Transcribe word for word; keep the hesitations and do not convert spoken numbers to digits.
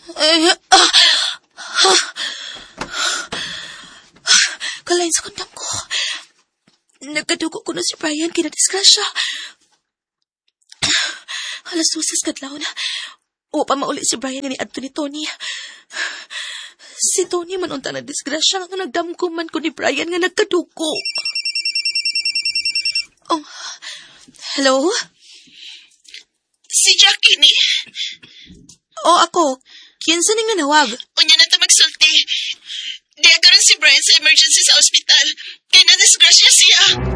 Ay, ah, ah, kalain sa kundam ko. Nagkadugo ko na si Brian, kinadisgrasya. Alas dosas kadlaw na. Upa mauli si Brian ni adto ni Tony. Si Tony man unta na disgrasya nga nagdamkuman ko ni Brian nga nagkadugo. Oh, hello? Si Jackie ni. Oh, ako. Kinsa ning nanawag? Unya na ta magsulti. Diya karon si Brian sa emergency sa ospital. Kaya na-disgrasya siya.